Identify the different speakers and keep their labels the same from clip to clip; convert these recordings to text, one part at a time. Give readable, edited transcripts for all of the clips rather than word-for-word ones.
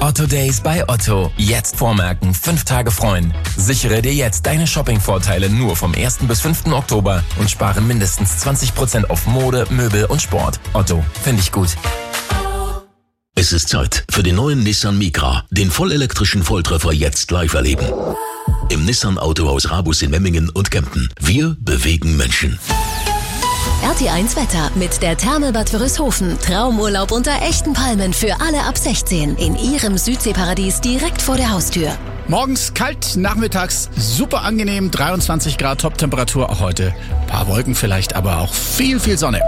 Speaker 1: Otto Days bei Otto. Jetzt vormerken, 5 Tage freuen. Sichere dir jetzt deine Shopping-Vorteile nur vom 1. bis 5. Oktober und spare mindestens 20% auf Mode, Möbel und Sport. Otto, finde ich gut.
Speaker 2: Es ist Zeit für den neuen Nissan Micra, den vollelektrischen Volltreffer jetzt live erleben. Im Nissan Autohaus Rabus in Memmingen und Kempten. Wir bewegen Menschen.
Speaker 3: RT1 Wetter mit der Therme Bad Wörishofen. Traumurlaub unter echten Palmen für alle ab 16 in ihrem Südseeparadies direkt vor der Haustür.
Speaker 4: Morgens kalt, nachmittags super angenehm, 23 Grad Top-Temperatur auch heute. Ein paar Wolken vielleicht, aber auch viel Sonne.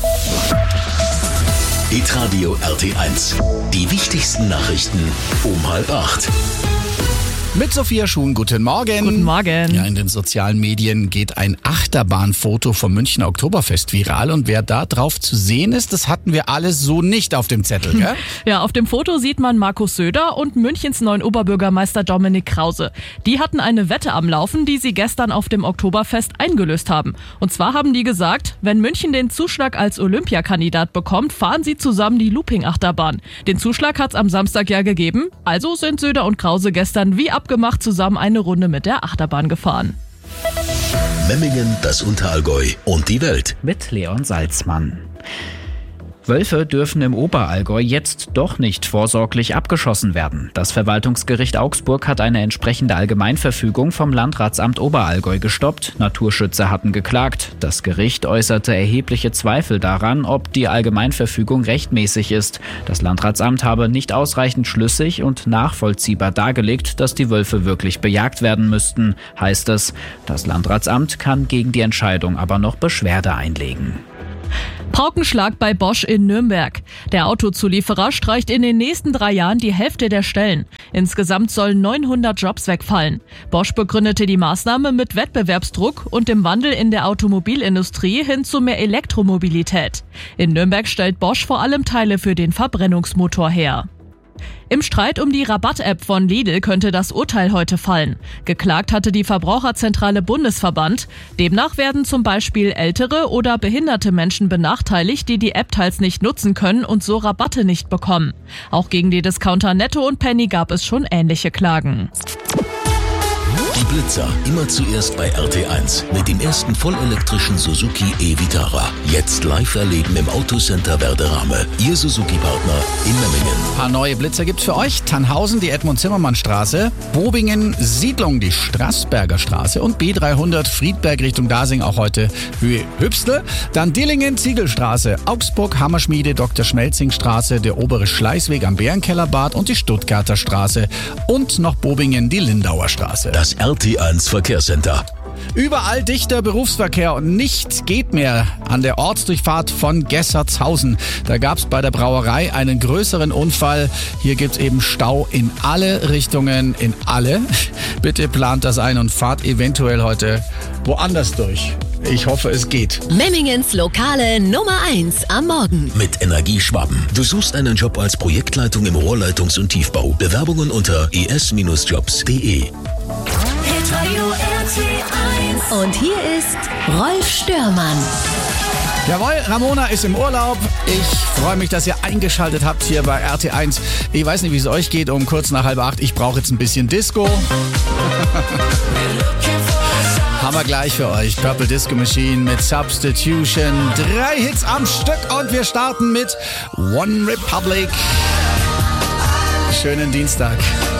Speaker 2: Hitradio RT1. Die wichtigsten Nachrichten um 7:30.
Speaker 4: Mit Sophia Schuhn, guten Morgen.
Speaker 5: Guten Morgen.
Speaker 4: Ja, in den sozialen Medien geht ein Achterbahnfoto vom Münchner Oktoberfest viral und wer da drauf zu sehen ist, das hatten wir alles so nicht auf dem Zettel, gell?
Speaker 5: Ja, auf dem Foto sieht man Markus Söder und Münchens neuen Oberbürgermeister Dominik Krause. Die hatten eine Wette am Laufen, die sie gestern auf dem Oktoberfest eingelöst haben. Und zwar haben die gesagt, wenn München den Zuschlag als Olympiakandidat bekommt, fahren sie zusammen die Looping-Achterbahn. Den Zuschlag hat's am Samstag ja gegeben, also sind Söder und Krause gestern wie abgemacht zusammen eine Runde mit der Achterbahn gefahren.
Speaker 2: Memmingen, das Unterallgäu und die Welt.
Speaker 6: Mit Leon Salzmann. Wölfe dürfen im Oberallgäu jetzt doch nicht vorsorglich abgeschossen werden. Das Verwaltungsgericht Augsburg hat eine entsprechende Allgemeinverfügung vom Landratsamt Oberallgäu gestoppt. Naturschützer hatten geklagt. Das Gericht äußerte erhebliche Zweifel daran, ob die Allgemeinverfügung rechtmäßig ist. Das Landratsamt habe nicht ausreichend schlüssig und nachvollziehbar dargelegt, dass die Wölfe wirklich bejagt werden müssten, heißt es. Das Landratsamt kann gegen die Entscheidung aber noch Beschwerde einlegen.
Speaker 5: Paukenschlag bei Bosch in Nürnberg. Der Autozulieferer streicht in den nächsten 3 Jahren die Hälfte der Stellen. Insgesamt sollen 900 Jobs wegfallen. Bosch begründete die Maßnahme mit Wettbewerbsdruck und dem Wandel in der Automobilindustrie hin zu mehr Elektromobilität. In Nürnberg stellt Bosch vor allem Teile für den Verbrennungsmotor her. Im Streit um die Rabatt-App von Lidl könnte das Urteil heute fallen. Geklagt hatte die Verbraucherzentrale Bundesverband. Demnach werden zum Beispiel ältere oder behinderte Menschen benachteiligt, die die App teils nicht nutzen können und so Rabatte nicht bekommen. Auch gegen die Discounter Netto und Penny gab es schon ähnliche Klagen.
Speaker 2: Die Blitzer, immer zuerst bei RT1 mit dem ersten vollelektrischen Suzuki e-Vitara. Jetzt live erleben im Autocenter Werderame. Ihr Suzuki-Partner in Memmingen.
Speaker 4: Ein paar neue Blitzer gibt's für euch. Tannhausen, die Edmund-Zimmermann-Straße, Bobingen, Siedlung, die Straßberger Straße und B300 Friedberg Richtung Dasing, auch heute Höhe Hübstel. Dann Dillingen, Ziegelstraße, Augsburg, Hammerschmiede, Dr. Schmelzing-Straße, der obere Schleißweg am Bärenkellerbad und die Stuttgarter Straße und noch Bobingen, die Lindauer Straße.
Speaker 2: Das RT1 Verkehrscenter.
Speaker 4: Überall dichter Berufsverkehr und nichts geht mehr an der Ortsdurchfahrt von Gessertshausen. Da gab's bei der Brauerei einen größeren Unfall. Hier gibt's eben Stau in alle Richtungen, in alle. Bitte plant das ein und fahrt eventuell heute woanders durch. Ich hoffe, es geht.
Speaker 3: Memmingens lokale Nummer 1 am Morgen.
Speaker 2: Mit Energieschwaben. Du suchst einen Job als Projektleitung im Rohrleitungs- und Tiefbau. Bewerbungen unter es-jobs.de.
Speaker 3: Und hier ist Rolf Störmann.
Speaker 4: Jawohl, Ramona ist im Urlaub. Ich freue mich, dass ihr eingeschaltet habt hier bei RT1. Ich weiß nicht, wie es euch geht, um kurz nach 7:30. Ich brauche jetzt ein bisschen Disco. Haben wir gleich für euch. Purple Disco Machine mit Substitution. 3 Hits am Stück und wir starten mit One Republic. Schönen Dienstag.